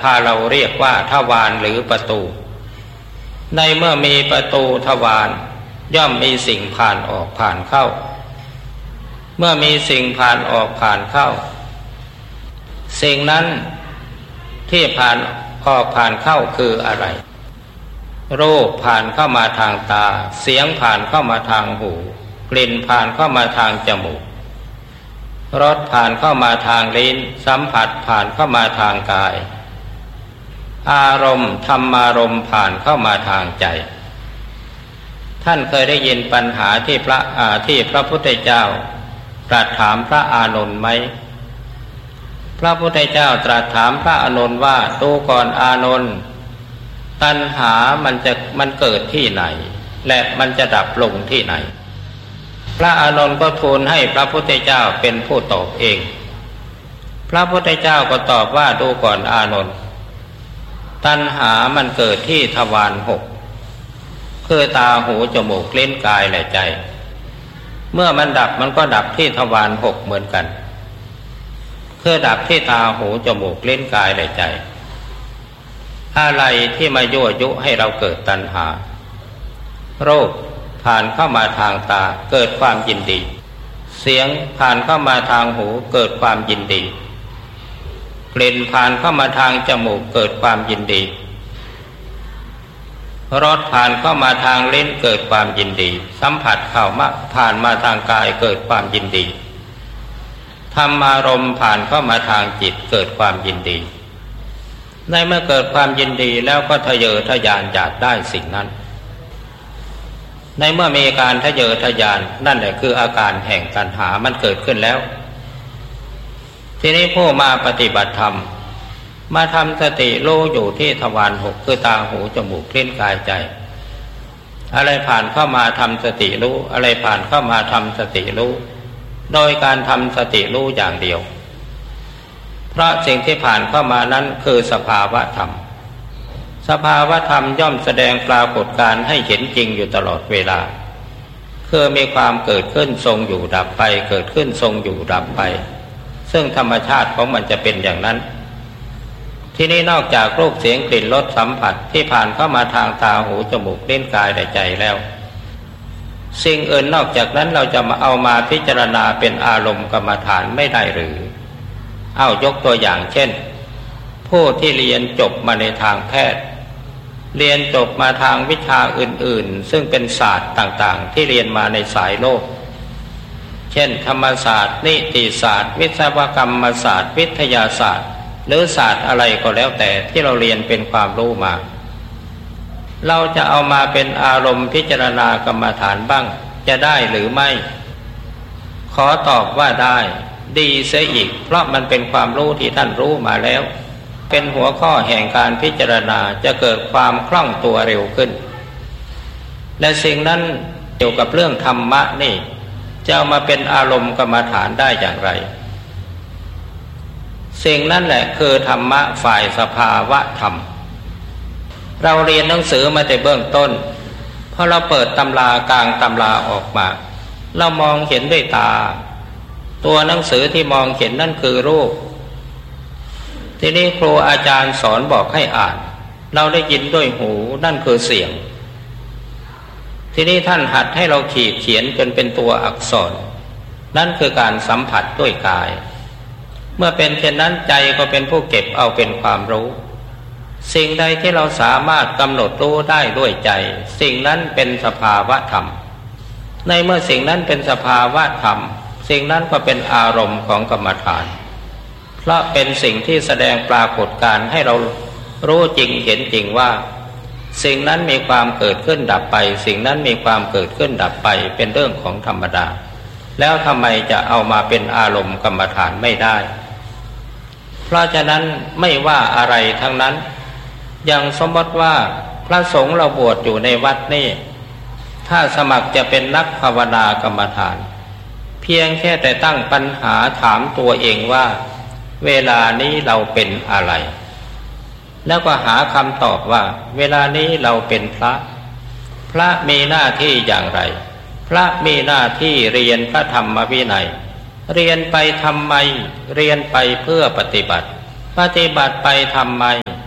พาเราเรียกว่าทวารหรือประตูในเมื่อมีประตูทวารย่อมมีสิ่งผ่านออกผ่านเข้าเมื่อมีสิ่งผ่านออกผ่านเข้าสิ่งนั้นที่ผ่านออกผ่านเข้าคืออะไรรูปผ่านเข้ามาทางตาเสียงผ่านเข้ามาทางหูกลิ่นผ่านเข้ามาทางจมูกรสผ่านเข้ามาทางลิ้นสัมผัสผ่านเข้ามาทางกายอารมณ์ธรรมารมณ์ผ่านเข้ามาทางใจท่านเคยได้ยินปัญหาที่พระพุทธเจ้าตรัสถามพระอานนท์ไหมพระพุทธเจ้าตรัสถามพระอานนท์ว่าดูก่อนอานนท์ตัณหามันเกิดที่ไหนและมันจะดับลงที่ไหนพระอานนท์ก็ทูลให้พระพุทธเจ้าเป็นผู้ตอบเองพระพุทธเจ้าก็ตอบว่าดูก่อนอานนท์ตัณหามันเกิดที่ทวารหกคือตาหูจมูกลิ้นกายและใจเมื่อมันดับมันก็ดับที่ทวารหกเหมือนกันคือดับที่ตาหูจมูกลิ้นกายและใจอะไรที่มายั่วยุให้เราเกิดตัณหารูปผ่านเข้ามาทางตาเกิดความยินดีเสียงผ่านเข้ามาทางหูเกิดความยินดีกลิ่นผ่านเข้ามาทางจมูกเกิดความยินดีรสผ่านเข้ามาทางลิ้นเกิดความยินดีสัมผัสเข้ามาผ่านมาทางกายเกิดความยินดีธรรมารมณ์ผ่านเข้ามาทางจิตเกิดความยินดีในเมื่อเกิดความยินดีแล้วก็ทะเยอทะยานอยากได้สิ่งนั้นในเมื่อมีการทะเยอทะยานนั่นแหละคืออาการแห่งตัณหามันเกิดขึ้นแล้วทีนี้ผู้มาปฏิบัติธรรมมาทำสติรู้อยู่ที่ทวารหกคือตาหูจมูกลิ้นกายใจอะไรผ่านเข้ามาทำสติรู้อะไรผ่านเข้ามาทำสติรู้โดยการทำสติรู้อย่างเดียวเพราะสิ่งที่ผ่านเข้ามานั้นคือสภาวะธรรมสภาวะธรรมย่อมแสดงปรากฏการณ์ให้เห็นจริงอยู่ตลอดเวลาคือมีความเกิดขึ้นทรงอยู่ดับไปเกิดขึ้นทรงอยู่ดับไปซึ่งธรรมชาติของมันจะเป็นอย่างนั้นที่นี้นอกจากรูปเสียงกลิ่นรสสัมผัสที่ผ่านเข้ามาทางตาหูจมูกลิ้นกายและใจแล้วสิ่งอื่นนอกจากนั้นเราจะมาเอามาพิจารณาเป็นอารมณ์กรรมฐานไม่ได้หรือยกตัวอย่างเช่นผู้ที่เรียนจบมาในทางแพทย์เรียนจบมาทางวิชาอื่นๆซึ่งเป็นศาสตร์ต่างๆที่เรียนมาในสายโลกเช่นธรรมศาสตร์นิติศาสตร์วิศวกรรมศาสตร์วิทยาศาสตร์หรือศาสตร์อะไรก็แล้วแต่ที่เราเรียนเป็นความรู้มาเราจะเอามาเป็นอารมณ์พิจารณากรรมฐานบ้างจะได้หรือไม่ขอตอบว่าได้ดีเสียอีกเพราะมันเป็นความรู้ที่ท่านรู้มาแล้วเป็นหัวข้อแห่งการพิจารณาจะเกิดความคล่องตัวเร็วขึ้นและสิ่งนั้นเกี่ยวกับเรื่องธรรมะนี่จะเอามาเป็นอารมณ์กรรมฐานได้อย่างไรสิ่งนั้นแหละคือธรรมะฝ่ายสภาวะธรรมเราเรียนหนังสือมาแต่เบื้องต้นพอเราเปิดตำรากลางตำราออกมาเรามองเห็นด้วยตาตัวหนังสือที่มองเห็นนั่นคือรูปทีนี้ครูอาจารย์สอนบอกให้อ่านเราได้ยินด้วยหูนั่นคือเสียงทีนี้ท่านหัดให้เราขีดเขียนจนเป็นตัวอักษรนั่นคือการสัมผัสด้วยกายเมื่อเป็นเช่นนั้นใจก็เป็นผู้เก็บเอาเป็นความรู้สิ่งใดที่เราสามารถกำหนดรู้ได้ด้วยใจสิ่งนั้นเป็นสภาวะธรรมในเมื่อสิ่งนั้นเป็นสภาวะธรรมสิ่งนั้นก็เป็นอารมณ์ของกรรมฐานเพราะเป็นสิ่งที่แสดงปรากฏการณ์ให้เรารู้จริงเห็นจริงว่าสิ่งนั้นมีความเกิดขึ้นดับไปสิ่งนั้นมีความเกิดขึ้นดับไปเป็นเรื่องของธรรมดาแล้วทำไมจะเอามาเป็นอารมณ์กรรมฐานไม่ได้เพราะฉะนั้นไม่ว่าอะไรทั้งนั้นอย่างสมมติว่าพระสงฆ์เราบวชอยู่ในวัดนี่ถ้าสมัครจะเป็นนักภาวนากรรมฐานเพียงแค่แต่ตั้งปัญหาถามตัวเองว่าเวลานี้เราเป็นอะไรแล้วก็หาคำตอบว่าเวลานี้เราเป็นพระมีหน้าที่อย่างไรพระมีหน้าที่เรียนพระธรรมวินัยเรียนไปทำไมเรียนไปเพื่อปฏิบัติไปทำไม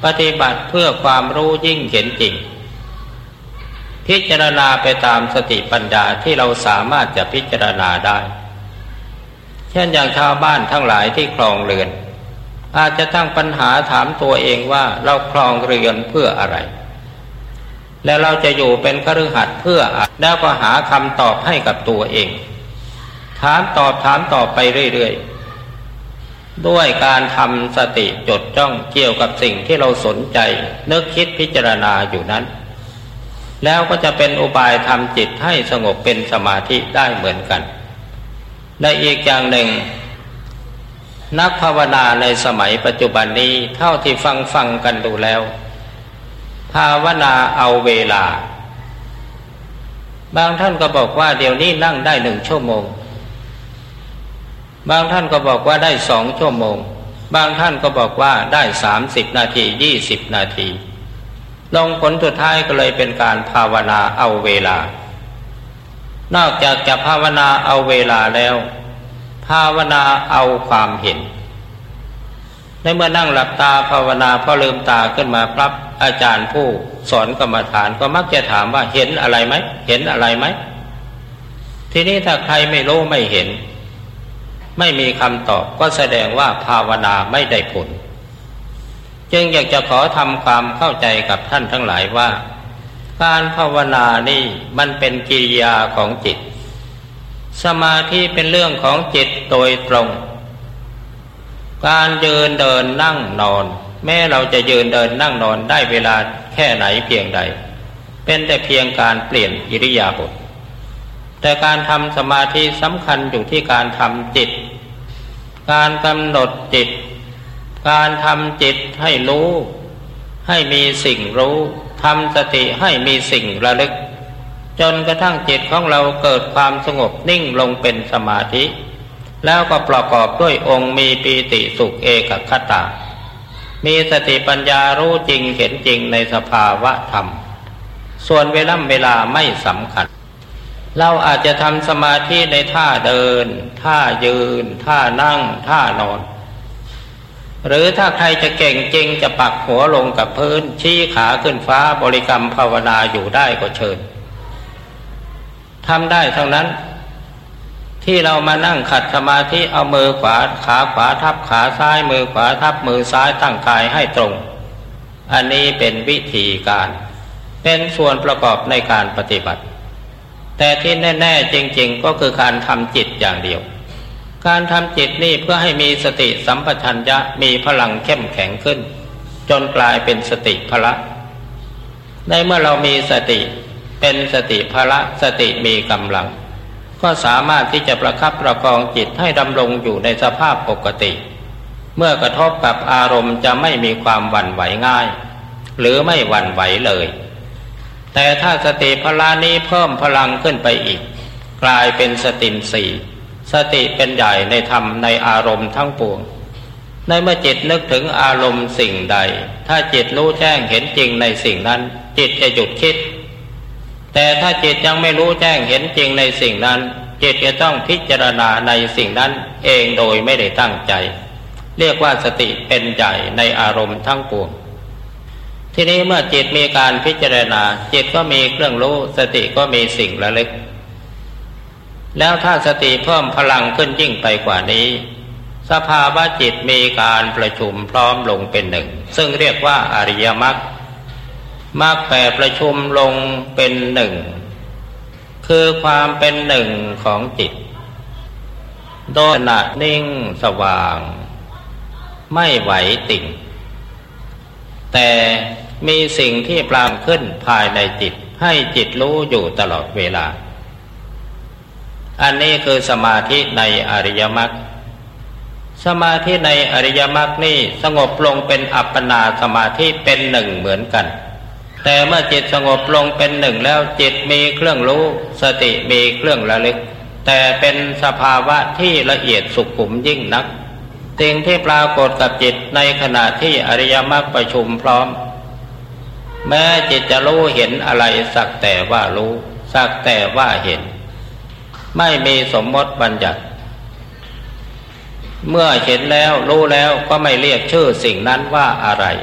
ปฏิบัติเพื่อความรู้ยิ่งเห็นจริงพิจารณาไปตามสติปัญญาที่เราสามารถจะพิจารณาได้เช่นอย่างชาวบ้านทั้งหลายที่ครองเรือนอาจจะตั้งปัญหาถามตัวเองว่าเราครองเรือนเพื่ออะไรแล้วเราจะอยู่เป็นคฤหัสถ์เพื่ออะไรแล้วก็หาคำตอบให้กับตัวเองถามตอบไปเรื่อยๆด้วยการทำสติจดจ้องเกี่ยวกับสิ่งที่เราสนใจนึกคิดพิจารณาอยู่นั้นแล้วก็จะเป็นอุบายทำจิตให้สงบเป็นสมาธิได้เหมือนกันและอีกอย่างหนึ่งนักภาวนาในสมัยปัจจุบันนี้เท่าที่ฟังกันดูแล้วภาวนาเอาเวลาบางท่านก็บอกว่าเดี๋ยวนี้นั่งได้1 ชั่วโมงบางท่านก็บอกว่าได้2 ชั่วโมงบางท่านก็บอกว่าได้30 นาที20 นาทีลงผลสุดท้ายก็เลยเป็นการภาวนาเอาเวลานอกจากจะภาวนาเอาเวลาแล้วภาวนาเอาความเห็นในเมื่อนั่งหลับตาภาวนาพอลืมตาขึ้นมาปั๊บอาจารย์ผู้สอนกรรมฐานก็มักจะถามว่าเห็นอะไรไหมเห็นอะไรไหมทีนี้ถ้าใครไม่รู้ไม่เห็นไม่มีคำตอบก็แสดงว่าภาวนาไม่ได้ผลจึงอยากจะขอทำความเข้าใจกับท่านทั้งหลายว่าการภาวนานี่มันเป็นกิริยาของจิตสมาธิเป็นเรื่องของจิตโดยตรงการยืนเดินนั่งนอนแม้เราจะยืนเดินนั่งนอนได้เวลาแค่ไหนเพียงใดเป็นแต่เพียงการเปลี่ยนอิริยาบถแต่การทำสมาธิสำคัญอยู่ที่การทำจิตการกำหนดจิตการทำจิตให้รู้ให้มีสิ่งรู้ทำสติให้มีสิ่งระลึกจนกระทั่งจิตของเราเกิดความสงบนิ่งลงเป็นสมาธิแล้วก็ประกอบด้วยองค์มีปีติสุขเอกคตามีสติปัญญารู้จริงเห็นจริงในสภาวะธรรมส่วนเวลาไม่สำคัญเราอาจจะทำสมาธิในท่าเดินท่ายืนท่านั่งท่านอนหรือถ้าใครจะเก่งจริงจะปักหัวลงกับพื้นชี้ขาขึ้นฟ้าบริกรรมภาวนาอยู่ได้ก็เชิญทำได้เท่านั้นที่เรามานั่งขัดสมาธิเอามือขวาขาขวาทับขาซ้ายมือขวาทับมือซ้ายตั้งกายให้ตรงอันนี้เป็นวิธีการเป็นส่วนประกอบในการปฏิบัติแต่ที่แน่ๆจริงๆก็คือการทำจิตอย่างเดียวการทำจิตนี่เพื่อให้มีสติสัมปชัญญะมีพลังเข้มแข็งขึ้นจนกลายเป็นสติพละในเมื่อเรามีสติเป็นสติพละสติมีกำลังก็สามารถที่จะประคับประคองจิตให้ดำรงอยู่ในสภาพปกติเมื่อกระทบกับอารมณ์จะไม่มีความหวั่นไหวง่ายหรือไม่หวั่นไหวเลยแต่ถ้าสติพละนี้เพิ่มพลังขึ้นไปอีกกลายเป็นสตินทรีย์สติเป็นใหญ่ในธรรมในอารมณ์ทั้งปวงในเมื่อจิตนึกถึงอารมณ์สิ่งใดถ้าจิตรู้แจ้งเห็นจริงในสิ่งนั้นจิตจะหยุดคิดแต่ถ้าจิตยังไม่รู้แจ้งเห็นจริงในสิ่งนั้นจิตจะต้องพิจารณาในสิ่งนั้นเองโดยไม่ได้ตั้งใจเรียกว่าสติเป็นใหญ่ในอารมณ์ทั้งปวงทีนี้เมื่อจิตมีการพิจารณาจิตก็มีเครื่องรู้สติก็มีสิ่งระลึกแล้วถ้าสติเพิ่มพลังขึ้นยิ่งไปกว่านี้สภาวะจิตมีการประชุมพร้อมลงเป็นหนึ่งซึ่งเรียกว่าอริยมรรคมรรคแปดประชุมลงเป็นหนึ่งคือความเป็นหนึ่งของจิตโดยขณะนิ่งสว่างไม่ไหวติ่งแต่มีสิ่งที่ปรากฏขึ้นภายในจิตให้จิตรู้อยู่ตลอดเวลาอันนี้คือสมาธิในอริยมรรคสมาธิในอริยมรรคนี่สงบลงเป็นอัปปนาสมาธิเป็นหนึ่งเหมือนกันแต่เมื่อจิตสงบลงเป็นหนึ่งแล้วจิตมีเครื่องรู้สติมีเครื่องระลึกแต่เป็นสภาวะที่ละเอียดสุขุมยิ่งนักสิ่งที่ปรากฏกับจิตในขณะที่อริยมรรคประชุมพร้อมแม้จิตจะรู้เห็นอะไรสักแต่ว่ารู้สักแต่ว่าเห็นไม่มีสมมติบัญญัติเมื่อเห็นแล้วรู้แล้วก็ไม่เรียกชื่อสิ่งนั้นว่าอะไร